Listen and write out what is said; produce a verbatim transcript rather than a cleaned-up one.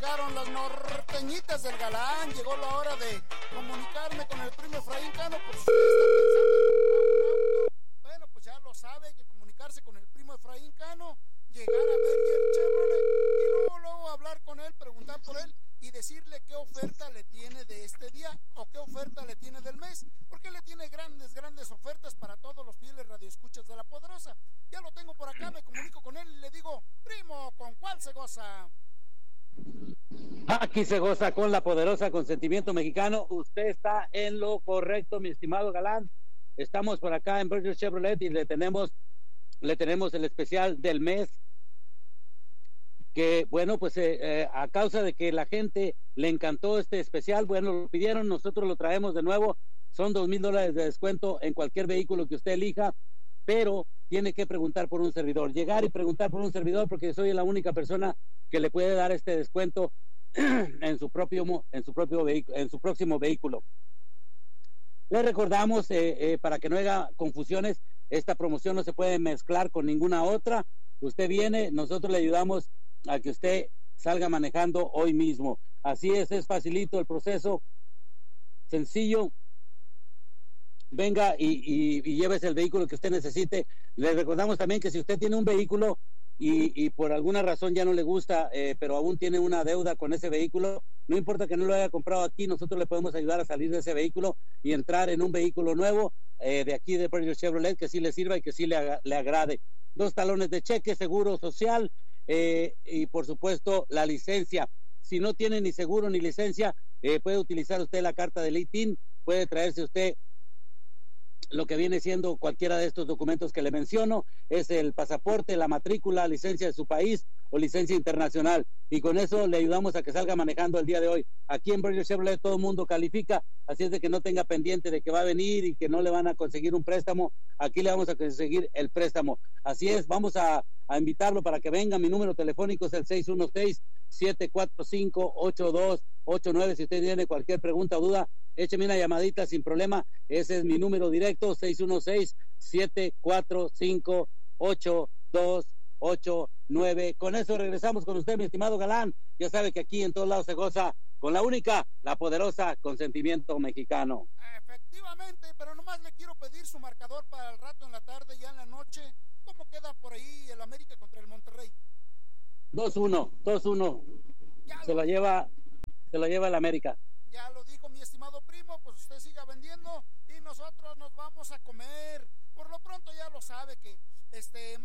llegaron las norteñitas del Galán, llegó la hora de comunicarme con el primo Efraín Cano, por si usted está pensando en comprar un auto, bueno, pues ya lo sabe, hay que comunicarse con el primo Efraín Cano, llegar a Berger Chevrolet y luego, luego hablar con él, preguntar por él y decirle qué oferta le tiene de este día o qué oferta le tiene del mes, porque le tiene grandes, grandes ofertas para todos los fieles radioescuchas de La Poderosa. Ya lo tengo por acá, me comunico con él y le digo, primo, ¿con cuál se goza? Aquí se goza con La Poderosa, con Sentimiento Mexicano. Usted está en lo correcto, mi estimado Galán. Estamos por acá en Berger Chevrolet y le tenemos, le tenemos el especial del mes. Que bueno, pues eh, eh, a causa de que la gente le encantó este especial, bueno, lo pidieron, nosotros lo traemos de nuevo. Son dos mil dólares de descuento en cualquier vehículo que usted elija, pero tiene que preguntar por un servidor, llegar y preguntar por un servidor, porque soy la única persona que le puede dar este descuento en su propio en su propio vehículo, en su próximo vehículo. Le recordamos eh, eh, para que no haya confusiones, esta promoción no se puede mezclar con ninguna otra. Usted viene, nosotros le ayudamos a que usted salga manejando hoy mismo. Así es, es facilito el proceso, sencillo. Venga y, y, y llévese el vehículo que usted necesite. Le recordamos también que si usted tiene un vehículo y, y por alguna razón ya no le gusta, eh, pero aún tiene una deuda con ese vehículo, no importa que no lo haya comprado aquí, nosotros le podemos ayudar a salir de ese vehículo y entrar en un vehículo nuevo eh, de aquí de Berger Chevrolet que sí le sirva y que sí le, le agrade. Dos talones de cheque, seguro social eh, y por supuesto la licencia. Si no tiene ni seguro ni licencia, eh, puede utilizar usted la carta del I T I N, puede traerse usted lo que viene siendo cualquiera de estos documentos que le menciono, es el pasaporte, la matrícula, licencia de su país o licencia internacional, y con eso le ayudamos a que salga manejando el día de hoy. Aquí en Berger Chevrolet todo el mundo califica, así es de que no tenga pendiente de que va a venir y que no le van a conseguir un préstamo. Aquí le vamos a conseguir el préstamo. Así es, vamos a, a invitarlo para que venga. Mi número telefónico es el seis uno seis, siete cuatro cinco, ocho dos ocho nueve. Si usted tiene cualquier pregunta o duda, écheme una llamadita sin problema. Ese es mi número directo, seis uno seis, siete cuatro cinco, ocho dos ocho nueve. Con eso regresamos con usted, mi estimado Galán. Ya sabe que aquí en todos lados se goza con la única, la poderosa, con Sentimiento Mexicano. Efectivamente, pero nomás le quiero pedir su marcador para el rato en la tarde, ya en la noche. ¿Cómo queda por ahí el América contra el Monterrey? dos uno, dos uno. Se lo lleva, se lo lleva el América. Ya lo dijo mi estimado primo, pues usted siga vendiendo y nosotros nos vamos a comer. Por lo pronto ya lo sabe que este